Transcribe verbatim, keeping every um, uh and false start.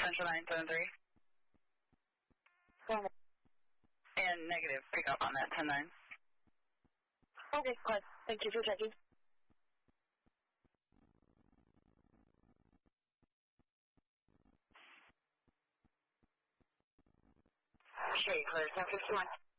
Central nine seven three. Go ahead. And negative, pick up on that, ten nine. Okay, good. Thank you for checking. Okay, clear, ten fifty-one.